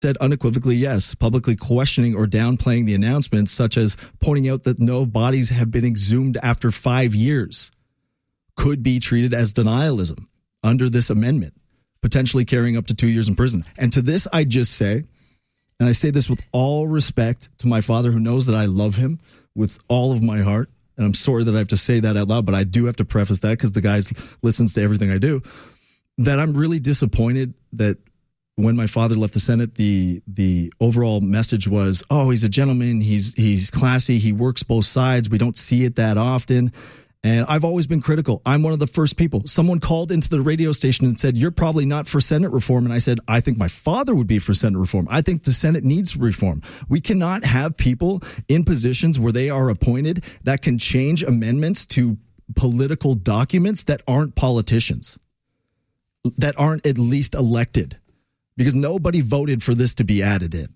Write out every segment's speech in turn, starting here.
said unequivocally yes, publicly questioning or downplaying the announcements, such as pointing out that no bodies have been exhumed after 5 years, could be treated as denialism under this amendment, potentially carrying up to 2 years in prison. And to this, I just say, and I say this with all respect to my father, who knows that I love him with all of my heart, and I'm sorry that I have to say that out loud, but I do have to preface that because the guy listens to everything I do, that I'm really disappointed that when my father left the Senate, the overall message was, oh, he's a gentleman, he's classy, he works both sides, we don't see it that often. And I've always been critical. I'm one of the first people. Someone called into the radio station and said, you're probably not for Senate reform. And I said, I think my father would be for Senate reform. I think the Senate needs reform. We cannot have people in positions where they are appointed that can change amendments to political documents that aren't politicians, that aren't at least elected, because nobody voted for this to be added in.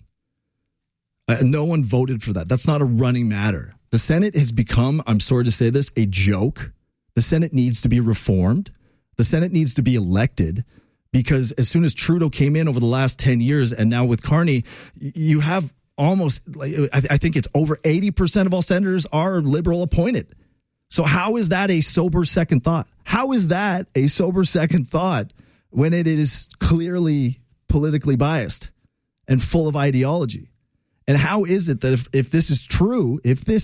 No one voted for that. That's not a running matter. The Senate has become, I'm sorry to say this, a joke. The Senate needs to be reformed. The Senate needs to be elected, because as soon as Trudeau came in over the last 10 years and now with Carney, you have almost, I think it's over 80% of all senators are Liberal appointed. So how is that a sober second thought? How is that a sober second thought when it is clearly politically biased and full of ideology? And how is it that if this is true,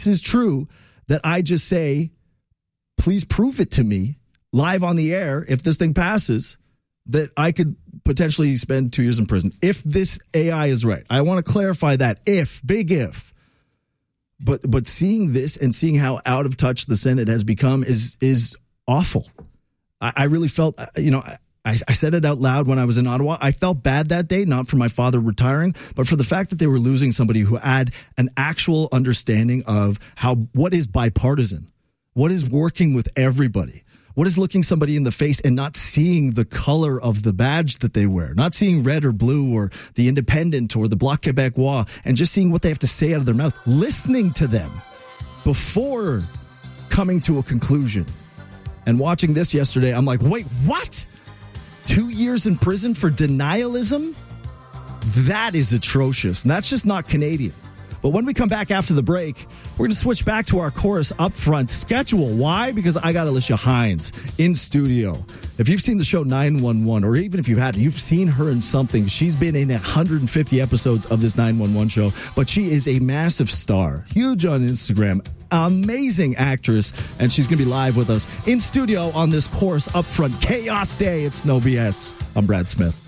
that I just say, please prove it to me live on the air, if this thing passes, that I could potentially spend 2 years in prison if this AI is right. I want to clarify that big if. But seeing this and seeing how out of touch the Senate has become is awful. I really felt, I said it out loud when I was in Ottawa. I felt bad that day, not for my father retiring, but for the fact that they were losing somebody who had an actual understanding of what is bipartisan, what is working with everybody, what is looking somebody in the face and not seeing the color of the badge that they wear, not seeing red or blue or the Independent or the Bloc Québécois, and just seeing what they have to say out of their mouth, listening to them before coming to a conclusion. And watching this yesterday, I'm like, wait, what? 2 years in prison for denialism? That is atrocious. And that's just not Canadian. But when we come back after the break, we're going to switch back to our Chorus Upfront schedule. Why? Because I got Alicia Hines in studio. If you've seen the show 911, or even if you haven't, you've seen her in something. She's been in 150 episodes of this 911 show, but she is a massive star, huge on Instagram, amazing actress, and she's going to be live with us in studio on this Chorus Upfront Chaos Day. It's No BS. I'm Brad Smith.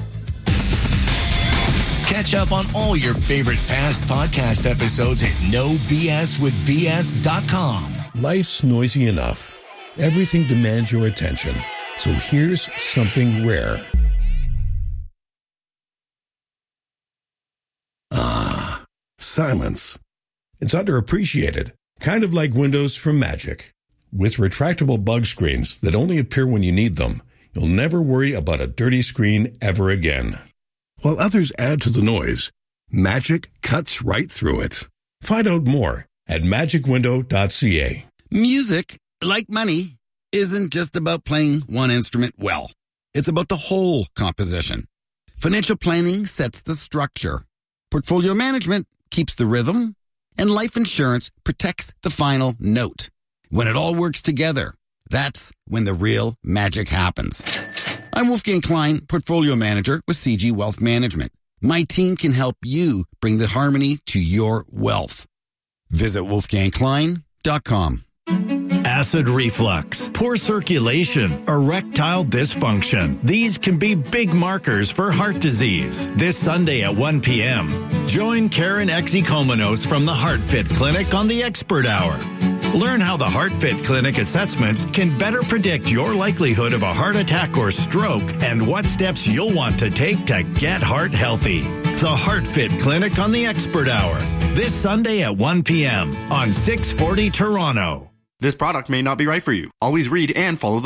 Catch up on all your favorite past podcast episodes at NoBSWithBS.com. Life's noisy enough. Everything demands your attention. So here's something rare. Silence. It's underappreciated. Kind of like windows from Magic. With retractable bug screens that only appear when you need them, you'll never worry about a dirty screen ever again. While others add to the noise, Magic cuts right through it. Find out more at magicwindow.ca. Music, like money, isn't just about playing one instrument well. It's about the whole composition. Financial planning sets the structure. Portfolio management keeps the rhythm. And life insurance protects the final note. When it all works together, that's when the real magic happens. I'm Wolfgang Klein, Portfolio Manager with CG Wealth Management. My team can help you bring the harmony to your wealth. Visit wolfgangklein.com. Acid reflux, poor circulation, erectile dysfunction. These can be big markers for heart disease. This Sunday at 1 p.m., join Karen Exikomenos from the HeartFit Clinic on the Expert Hour. Learn how the HeartFit Clinic assessments can better predict your likelihood of a heart attack or stroke and what steps you'll want to take to get heart healthy. The HeartFit Clinic on the Expert Hour. This Sunday at 1 p.m. on 640 Toronto. This product may not be right for you. Always read and follow the label.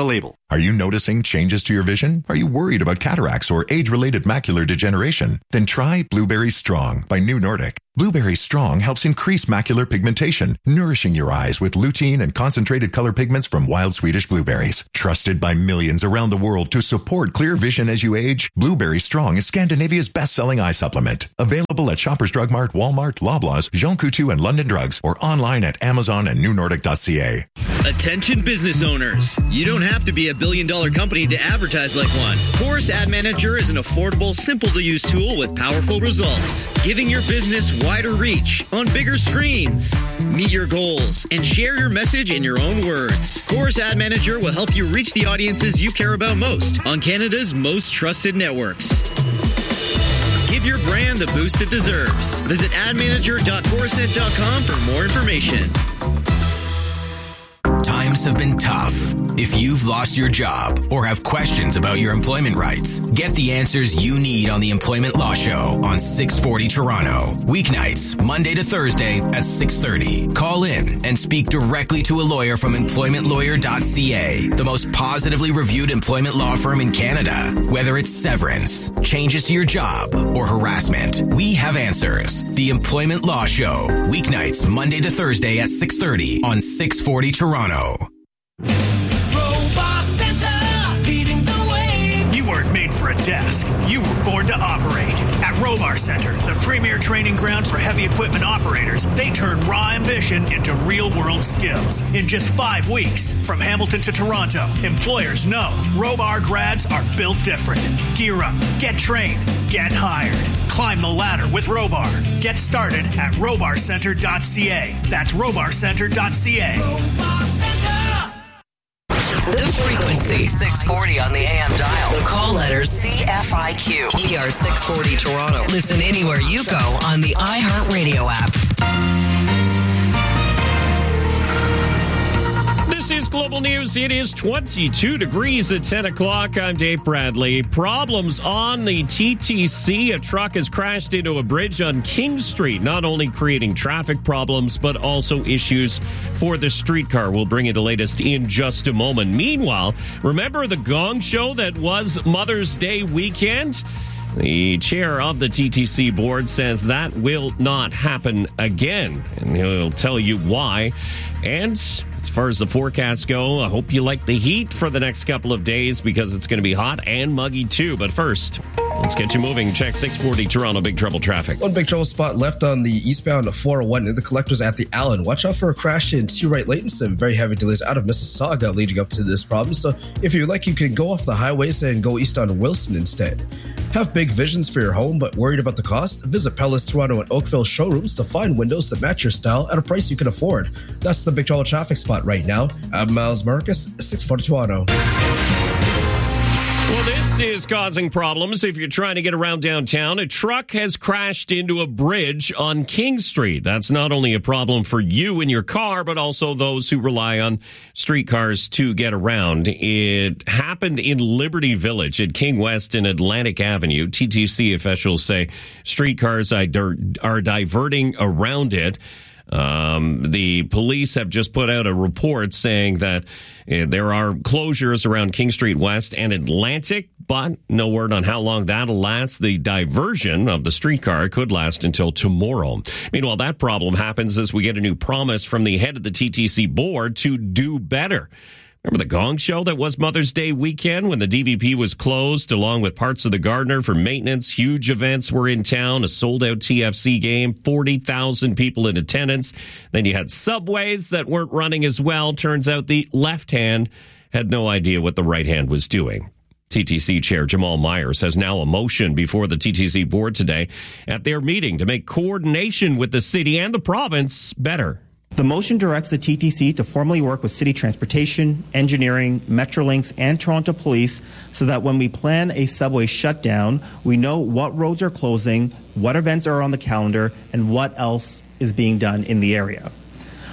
Are you noticing changes to your vision? Are you worried about cataracts or age-related macular degeneration? Then try Blueberry Strong by New Nordic. Blueberry Strong helps increase macular pigmentation, nourishing your eyes with lutein and concentrated color pigments from wild Swedish blueberries. Trusted by millions around the world to support clear vision as you age, Blueberry Strong is Scandinavia's best-selling eye supplement. Available at Shoppers Drug Mart, Walmart, Loblaws, Jean Coutu, and London Drugs, or online at Amazon and newnordic.ca. Attention business owners. You don't have to be a billion-dollar company to advertise like one. Chorus Ad Manager is an affordable, simple-to-use tool with powerful results, giving your business wider reach on bigger screens. Meet your goals and share your message in your own words. Chorus Ad Manager will help you reach the audiences you care about most on Canada's most trusted networks. Give your brand the boost it deserves. Visit admanager.chorusnet.com for more information. Times have been tough. If you've lost your job or have questions about your employment rights, get the answers you need on the Employment Law Show on 640 Toronto. Weeknights, Monday to Thursday at 6:30. Call in and speak directly to a lawyer from employmentlawyer.ca, the most positively reviewed employment law firm in Canada. Whether it's severance, changes to your job, or harassment, we have answers. The Employment Law Show. Weeknights, Monday to Thursday at 6:30 on 640 Toronto. Robot Center, leading the way. You weren't made for a desk. You were born to operate. At Robar Center, the premier training ground for heavy equipment operators, they turn raw ambition into real-world skills. In just 5 weeks, from Hamilton to Toronto, employers know Robar grads are built different. Gear up, get trained, get hired. Climb the ladder with Robar. Get started at robarcenter.ca. That's robarcenter.ca. Robar Center! The frequency, 640 on the AM dial. The call letters CFIQ. ER 640 Toronto. Listen anywhere you go on the iHeartRadio app. This is Global News. It is 22 degrees at 10 o'clock. I'm Dave Bradley. Problems on the TTC. A truck has crashed into a bridge on King Street, not only creating traffic problems, but also issues for the streetcar. We'll bring you the latest in just a moment. Meanwhile, remember the gong show that was Mother's Day weekend? The chair of the TTC board says that will not happen again, and he'll tell you why. And as far as the forecasts go, I hope you like the heat for the next couple of days because it's going to be hot and muggy too. But first, let's get you moving. Check 640 Toronto Big Trouble traffic. One big trouble spot left on the eastbound 401 in the collectors at the Allen. Watch out for a crash in T right late and some very heavy delays out of Mississauga leading up to this problem. So if you like, you can go off the highways and go east on Wilson instead. Have big visions for your home but worried about the cost? Visit Pellis Toronto and Oakville showrooms to find windows that match your style at a price you can afford. That's the Big Trouble traffic spot right now. I'm Miles Marcus, 640 Toronto. Well, this is causing problems if you're trying to get around downtown. A truck has crashed into a bridge on King Street. That's not only a problem for you in your car, but also those who rely on streetcars to get around. It happened in Liberty Village at King West and Atlantic Avenue. TTC officials say streetcars are diverting around it. The police have just put out a report saying that there are closures around King Street West and Atlantic, but no word on how long that'll last. The diversion of the streetcar could last until tomorrow. Meanwhile, that problem happens as we get a new promise from the head of the TTC board to do better. Remember the gong show that was Mother's Day weekend when the DVP was closed along with parts of the Gardner for maintenance? Huge events were in town, a sold-out TFC game, 40,000 people in attendance. Then you had subways that weren't running as well. Turns out the left hand had no idea what the right hand was doing. TTC Chair Jamal Myers has now a motion before the TTC board today at their meeting to make coordination with the city and the province better. The motion directs the TTC to formally work with City Transportation, Engineering, Metrolinx, and Toronto Police so that when we plan a subway shutdown, we know what roads are closing, what events are on the calendar, and what else is being done in the area.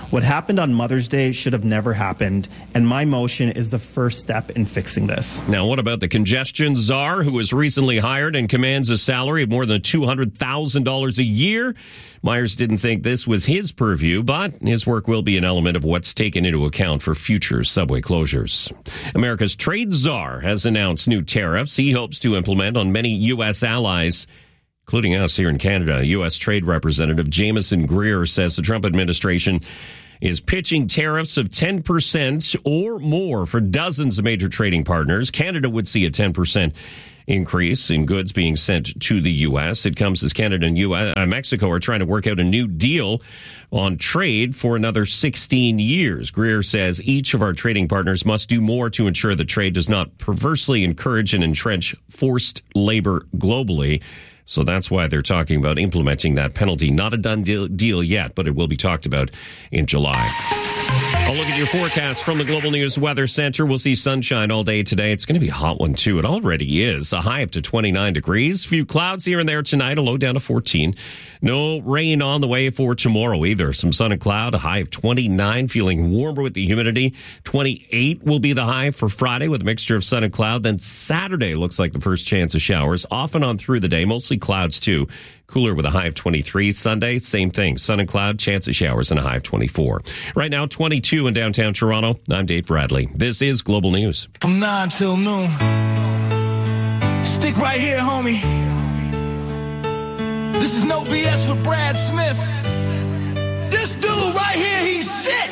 What happened on Mother's Day should have never happened, and my motion is the first step in fixing this. Now, what about the congestion czar who was recently hired and commands a salary of more than $200,000 a year? Myers didn't think this was his purview, but his work will be an element of what's taken into account for future subway closures. America's trade czar has announced new tariffs he hopes to implement on many U.S. allies, including us here in Canada. U.S. Trade Representative Jameson Greer says the Trump administration is pitching tariffs of 10% or more for dozens of major trading partners. Canada would see a 10% increase in goods being sent to the U.S. It comes as Canada and Mexico are trying to work out a new deal on trade for another 16 years. Greer says each of our trading partners must do more to ensure that trade does not perversely encourage and entrench forced labor globally. So that's why they're talking about implementing that penalty. Not a done deal yet, but it will be talked about in July. I'll look at your forecast from the Global News Weather Center. We'll see sunshine all day today. It's going to be a hot one, too. It already is. A high up to 29 degrees. Few clouds here and there tonight. A low down to 14. No rain on the way for tomorrow either. Some sun and cloud. A high of 29. Feeling warmer with the humidity. 28 will be the high for Friday with a mixture of sun and cloud. Then Saturday looks like the first chance of showers. Off and on through the day. Mostly clouds, too. Cooler with a high of 23. Sunday, same thing. Sun and cloud, chance of showers, and a high of 24. Right now, 22 in downtown Toronto. I'm Dave Bradley. This is Global News. From 9 till noon. Stick right here, homie. This is No BS with Brad Smith. This dude right here, he's sick.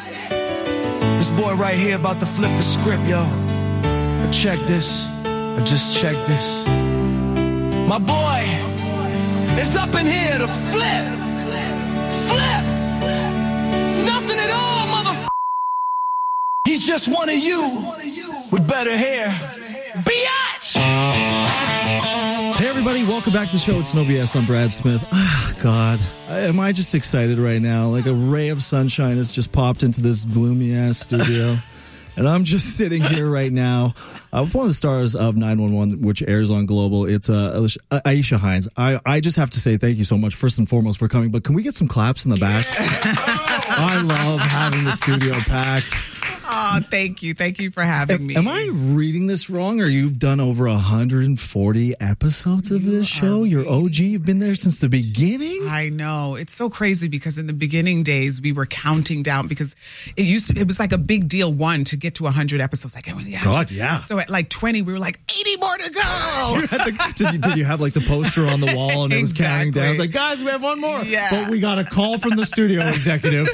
This boy right here about to flip the script, yo. Now check this. I just check this. My boy is up in here to flip. Flip. Nothing at all, motherfucker. He's just one of you with better hair. Biatch! Hey, everybody. Welcome back to the show. It's No BS. I'm Brad Smith. Ah, God. Am I just excited right now? Like a ray of sunshine has just popped into this gloomy-ass studio. And I'm just sitting here right now with one of the stars of 911, which airs on Global. It's Aisha Hines. I just have to say thank you so much, first and foremost, for coming. But can we get some claps in the back? I love having the studio packed. Oh, thank you. Thank you for having me. Am I reading this wrong, or you've done over 140 episodes of this show? You're OG. You've been there since the beginning? I know. It's so crazy because in the beginning days, we were counting down because it was like a big deal, to get to 100 episodes. Like, God, yeah. So at like 20, we were like, 80 more to go. Did you have like the poster on the wall and it was counting down? I was like, guys, we have one more. Yeah. But we got a call from the studio executive.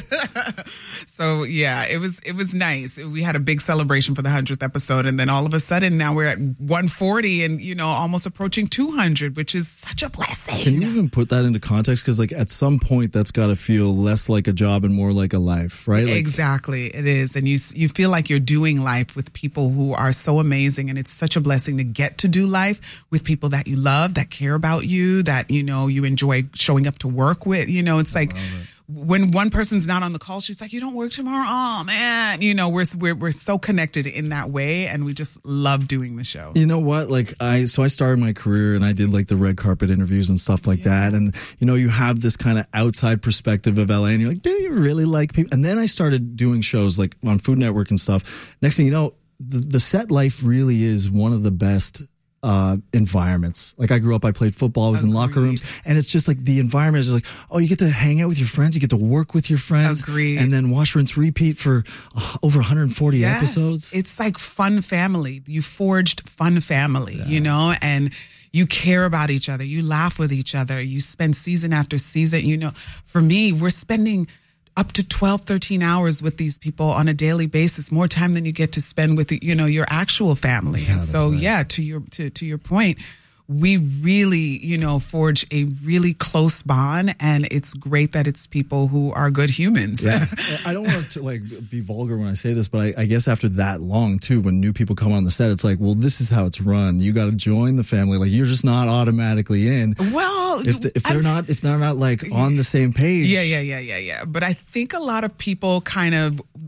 So yeah, it was nice. We had a big celebration for the 100th episode, and then all of a sudden now we're at 140 and almost approaching 200, which is such a blessing. Can you even put that into context? Because like at some point that's got to feel less like a job and more like a life, right? Like, exactly, it is, and you feel like you're doing life with people who are so amazing, and it's such a blessing to get to do life with people that you love, that care about you, that you enjoy showing up to work with. It's like. When one person's not on the call, she's like, "You don't work tomorrow?" Oh man, we're so connected in that way, and we just love doing the show. You know what? Like I started my career and I did like the red carpet interviews and stuff like that, and you have this kind of outside perspective of LA, and you're like, "Do you really like people?" And then I started doing shows like on Food Network and stuff. Next thing you know, the set life really is one of the best environments. Like I grew up, I played football, I was in locker rooms, and it's just like the environment is just like, oh, you get to hang out with your friends, you get to work with your friends. Agreed. And then wash, rinse, repeat for over 140 episodes. It's like fun family. You forged fun family, and you care about each other. You laugh with each other. You spend season after season. For me, we're spending up to 12, 13 hours with these people on a daily basis, more time than you get to spend with, your actual family. Yeah, and so, right. to your point, we really, forge a really close bond, and it's great that it's people who are good humans. Yeah. I don't want to be vulgar when I say this, but I guess after that long too, when new people come on the set, it's like, well, this is how it's run. You got to join the family. Like you're just not automatically in. Well, if they're not like on the same page. Yeah. But I think a lot of people kind of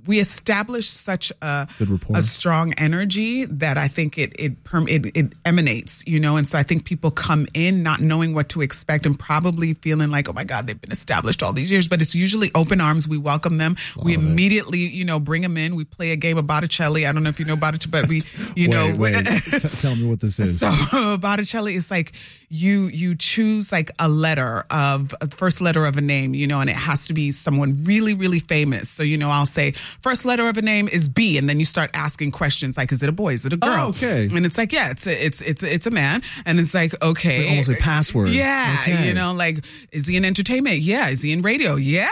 we establish such a good rapport, a strong energy that I think it emanates, you know. And so I think people come in not knowing what to expect and probably feeling like, oh my God, they've been established all these years. But it's usually open arms. We welcome them. We immediately, you know, bring them in. We play a game of Botticelli. I don't know if you know Botticelli, but we, you know, tell me what this is. So Botticelli is like you choose like a first letter of a name, you know, and it has to be someone really, really famous. So, you know, I'll say first letter of a name is B, and then you start asking questions like, is it a boy? Is it a girl? Oh, okay. And it's like, yeah, it's a man. And it's like, okay. It's almost like password. Yeah. Okay. You know, like, is he in entertainment? Yeah. Is he in radio? Yeah.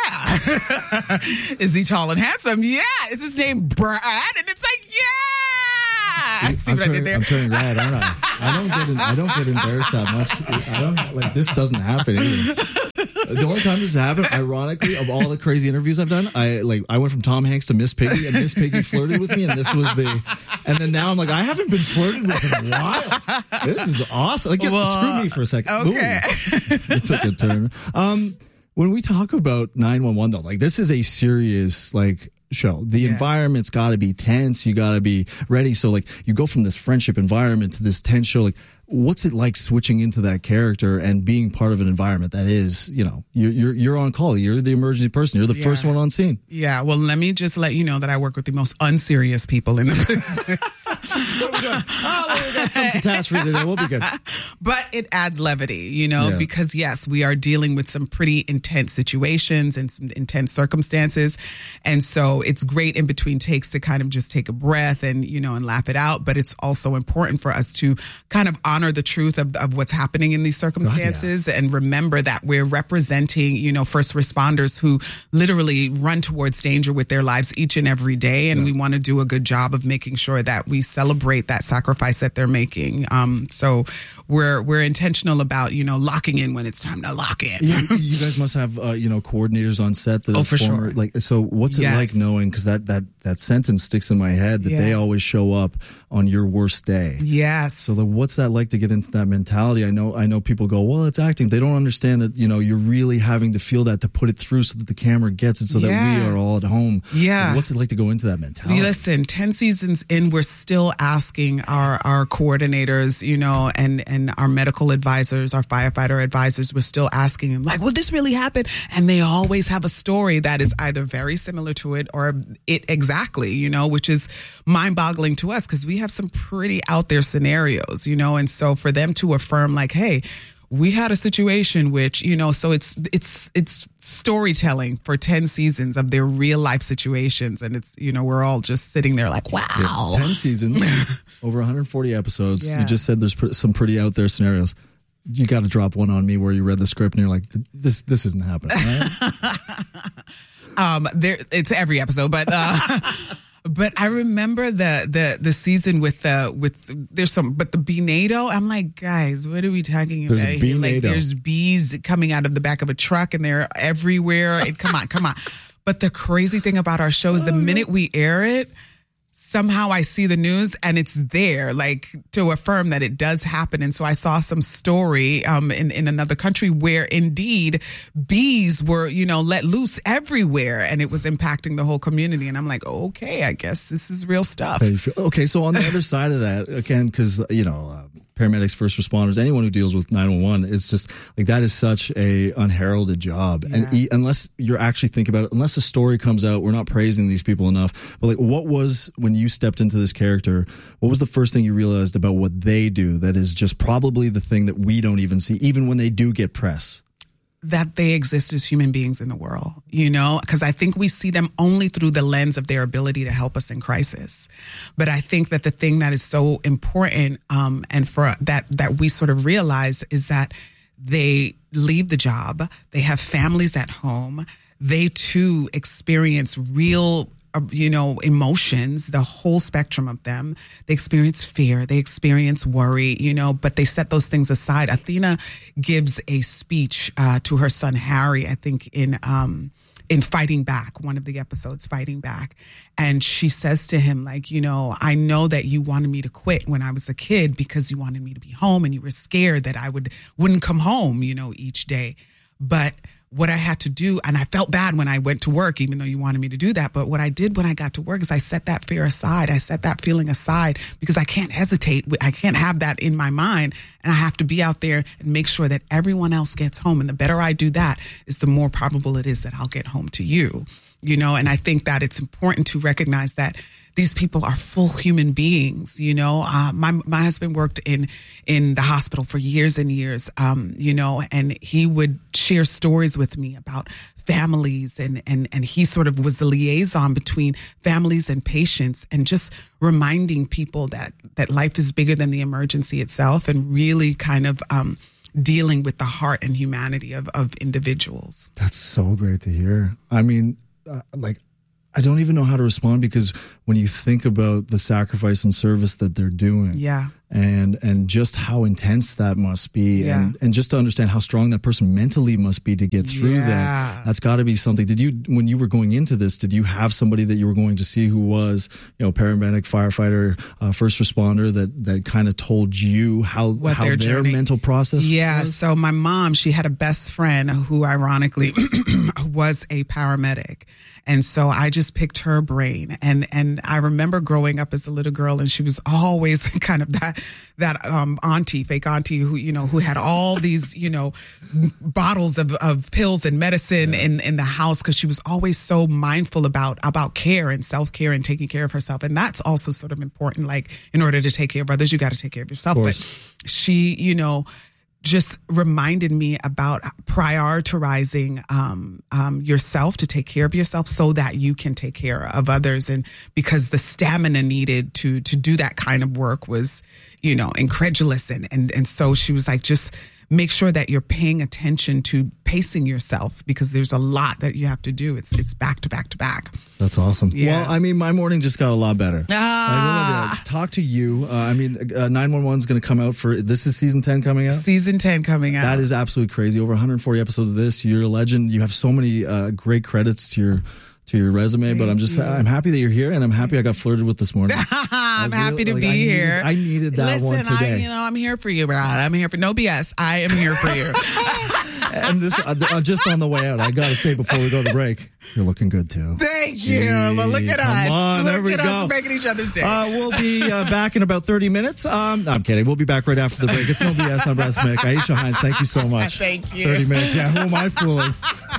Is he tall and handsome? Yeah. Is his name Brad? And it's like, yeah. See what I did there? I'm turning red, aren't I? I don't get embarrassed that much. I don't like this. Doesn't happen either. The only time this happened, ironically, of all the crazy interviews I've done, I went from Tom Hanks to Miss Piggy, and Miss Piggy flirted with me, and this was and then now I'm like, I haven't been flirted with in a while. This is awesome. Like, screw me for a second. Okay. Ooh, it took a turn. When we talk about 911 though, like this is a serious show. The environment's got to be tense. You got to be ready. So you go from this friendship environment to this tense show. What's it like switching into that character and being part of an environment that is, you know, you're on call. You're the emergency person. You're the first one on scene. Yeah. Well, let me just let you know that I work with the most unserious people in the business. What are we doing? We got some catastrophe today. We'll be good. But it adds levity, you know, because yes, we are dealing with some pretty intense situations and some intense circumstances. And so it's great in between takes to kind of just take a breath and, you know, and laugh it out. But it's also important for us to kind of honor the truth of what's happening in these circumstances and remember that we're representing, you know, first responders who literally run towards danger with their lives each and every day. And we want to do a good job of making sure that we celebrate that sacrifice that they're making. So we're intentional about, you know, locking in when it's time to lock in. You guys must have, you know, coordinators on set that are for former, sure. So what's it like knowing, because that sentence sticks in my head, that they always show up on your worst day. Yes. So what's that like to get into that mentality? I know people go, well, it's acting. They don't understand that, you know, you're really having to feel that to put it through so that the camera gets it so that we are all at home. Yeah. Like, what's it like to go into that mentality? Listen, 10 seasons in, we're still asking our coordinators, you know, and our medical advisors, our firefighter advisors, we're still asking them, like, will this really happen? And they always have a story that is either very similar to it or it exactly, you know, which is mind-boggling to us because we have some pretty out there scenarios, you know, and so for them to affirm like, hey, we had a situation which, you know, so it's storytelling for 10 seasons of their real life situations. And it's, you know, we're all just sitting there like, wow. 10 seasons, over 140 episodes. Yeah. You just said there's some pretty out there scenarios. You got to drop one on me where you read the script and you're like, this isn't happening. Right? It's every episode, but but I remember the season with there's some, but the Bee-Nado, I'm like, guys, what are we talking about? There's Bee-Nado. Like, there's bees coming out of the back of a truck and they're everywhere. Come on. But the crazy thing about our show is the minute we air it, somehow I see the news and it's there, like, to affirm that it does happen. And so I saw some story in another country where indeed bees were, you know, let loose everywhere and it was impacting the whole community. And I'm like, okay, I guess this is real stuff. Okay, so on the other side of that, again, because, you know, paramedics, first responders, anyone who deals with 911, it's just like that is such a unheralded job. Yeah. And unless you're actually thinking about it, unless a story comes out, we're not praising these people enough. But like, what was, when you stepped into this character, what was the first thing you realized about what they do that is just probably the thing that we don't even see, even when they do get press? That they exist as human beings in the world, you know, because I think we see them only through the lens of their ability to help us in crisis. But I think that the thing that is so important, and for that we sort of realize is that they leave the job, they have families at home, they too experience real, you know, emotions, the whole spectrum of them. They experience fear, they experience worry, you know, but they set those things aside. Athena gives a speech to her son Harry, I think in Fighting Back, one of the episodes, Fighting Back. And she says to him, like, you know, I know that you wanted me to quit when I was a kid because you wanted me to be home and you were scared that I wouldn't come home, you know, each day. But what I had to do, and I felt bad when I went to work, even though you wanted me to do that. But what I did when I got to work is I set that fear aside. I set that feeling aside because I can't hesitate. I can't have that in my mind. And I have to be out there and make sure that everyone else gets home. And the better I do that is the more probable it is that I'll get home to you. You know, and I think that it's important to recognize that these people are full human beings. You know, my husband worked in the hospital for years and years, you know, and he would share stories with me about families and he sort of was the liaison between families and patients, and just reminding people that life is bigger than the emergency itself, and really kind of dealing with the heart and humanity of individuals. That's so great to hear. I mean, I don't even know how to respond, because when you think about the sacrifice and service that they're doing, and just how intense that must be, and just to understand how strong that person mentally must be to get through that's got to be something. Did you, when you were going into this, did you have somebody that you were going to see who was, you know, paramedic, firefighter, first responder, that kind of told you how their mental process was? So my mom, she had a best friend who ironically was a paramedic. And so I just picked her brain. And I remember growing up as a little girl, and she was always kind of that auntie, fake auntie who had all these, bottles of pills and medicine in the house, because she was always so mindful about care and self-care and taking care of herself. And that's also sort of important. Like, in order to take care of others, you got to take care of yourself. But she, just reminded me about prioritizing yourself, to take care of yourself so that you can take care of others. And because the stamina needed to do that kind of work was, incredulous. And so she was like, just make sure that you're paying attention to pacing yourself, because there's a lot that you have to do. It's back to back to back. That's awesome. Yeah. Well, I mean, my morning just got a lot better. Talk to you. 911 is going to come out this is season 10 coming out? Season 10 coming out. That is absolutely crazy. Over 140 episodes of this. You're a legend. You have so many great credits to your resume, but I'm happy that you're here, and I'm happy I got flirted with this morning. I'm happy to be here. I needed that one today. I'm here for you, Brad. I'm here for no BS. I am here for you. And this, just on the way out, I got to say before we go to break, you're looking good too. Thank you. Well, look at us. Come on, there we go. Us making each other's day. We'll be back in about 30 minutes. No, I'm kidding. We'll be back right after the break. It's no BS. I'm Brad Smith. Aisha Hines, thank you so much. Thank you. 30 minutes. Yeah, who am I fooling?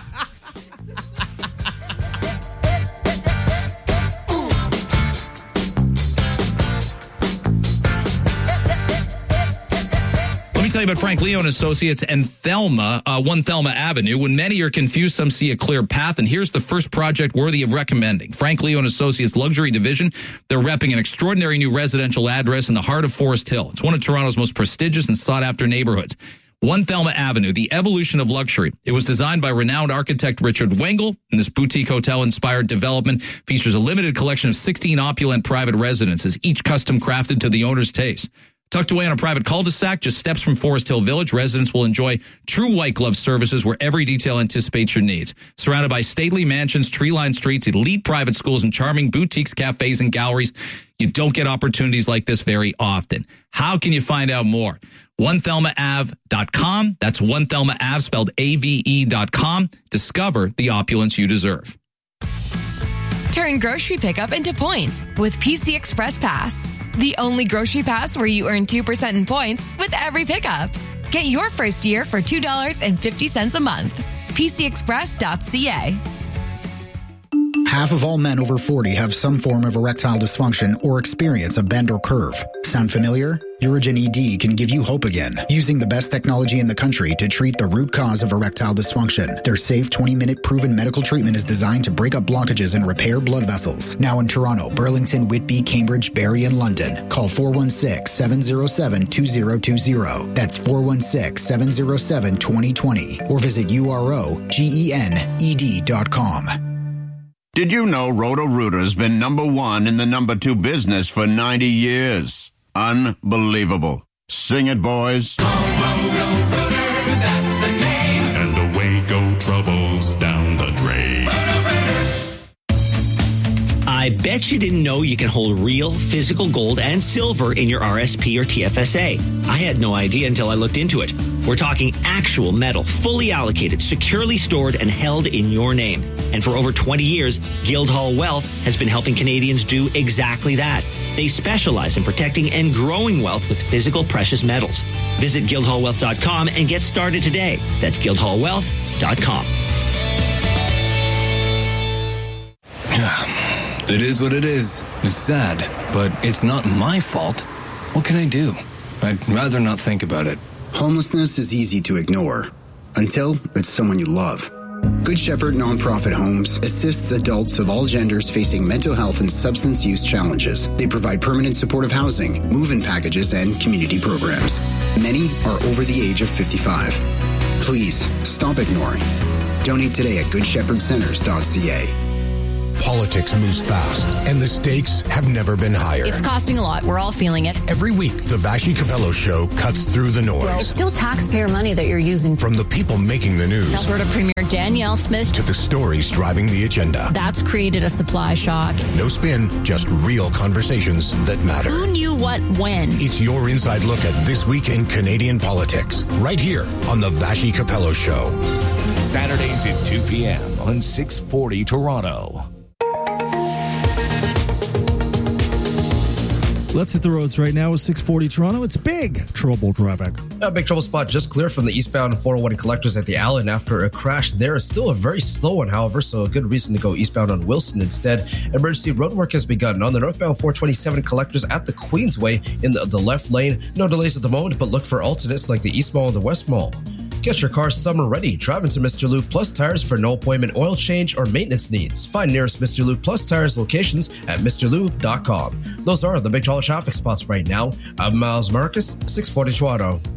Tell you about Frank Leo and Associates and Thelma, 1 Thelma Avenue. When many are confused, some see a clear path, and here's the first project worthy of recommending. Frank Leo and Associates Luxury Division. They're repping an extraordinary new residential address in the heart of Forest Hill. It's one of Toronto's most prestigious and sought-after neighborhoods. 1 Thelma Avenue, the evolution of luxury. It was designed by renowned architect Richard Wengel, and this boutique hotel-inspired development features a limited collection of 16 opulent private residences, each custom crafted to the owner's taste. Tucked away on a private cul-de-sac, just steps from Forest Hill Village, residents will enjoy true white glove services where every detail anticipates your needs. Surrounded by stately mansions, tree-lined streets, elite private schools, and charming boutiques, cafes, and galleries, you don't get opportunities like this very often. How can you find out more? 1thelmaave.com. That's 1thelmaave, spelled AVE.com. Discover the opulence you deserve. Turn grocery pickup into points with PC Express Pass. The only grocery pass where you earn 2% in points with every pickup. Get your first year for $2.50 a month. PCExpress.ca. Half of all men over 40 have some form of erectile dysfunction or experience a bend or curve. Sound familiar? Urigen ED can give you hope again, using the best technology in the country to treat the root cause of erectile dysfunction. Their safe 20-minute proven medical treatment is designed to break up blockages and repair blood vessels. Now in Toronto, Burlington, Whitby, Cambridge, Barrie, and London. Call 416-707-2020. That's 416-707-2020. Or visit UROGENED.com. Did you know Roto-Rooter's been number 1 in the number 2 business for 90 years? Unbelievable. Sing it, boys. Roto-Rooter, that's the name. And away go troubles down the drain. I bet you didn't know you can hold real physical gold and silver in your RSP or TFSA. I had no idea until I looked into it. We're talking actual metal, fully allocated, securely stored, and held in your name. And for over 20 years, Guildhall Wealth has been helping Canadians do exactly that. They specialize in protecting and growing wealth with physical precious metals. Visit guildhallwealth.com and get started today. That's guildhallwealth.com. It is what it is. It's sad, but it's not my fault. What can I do? I'd rather not think about it. Homelessness is easy to ignore until it's someone you love. Good Shepherd Nonprofit Homes assists adults of all genders facing mental health and substance use challenges. They provide permanent supportive housing, move-in packages, and community programs. Many are over the age of 55. Please stop ignoring. Donate today at goodshepherdcenters.ca. Politics moves fast, and the stakes have never been higher. It's costing a lot. We're all feeling it. Every week, the Vassy Capello Show cuts through the noise. It's still taxpayer money that you're using. From the people making the news. Alberta Premier Danielle Smith. To the stories driving the agenda. That's created a supply shock. No spin, just real conversations that matter. Who knew what when? It's your inside look at this week in Canadian politics. Right here on the Vassy Capello Show. Saturdays at 2 p.m. on 640 Toronto. Let's hit the roads right now with 640 Toronto. It's big trouble traffic. A big trouble spot just clear from the eastbound 401 collectors at the Allen after a crash there. It's still a very slow one, however, so a good reason to go eastbound on Wilson instead. Emergency road work has begun on the northbound 427 collectors at the Queensway in the left lane. No delays at the moment, but look for alternates like the East Mall and the West Mall. Get your car summer ready. Drive into Mr. Lube Plus Tires for no appointment oil change or maintenance needs. Find nearest Mr. Lube Plus Tires locations at mrlube.com. Those are the big trouble traffic spots right now. I'm Miles Marcus, 640 Toronto.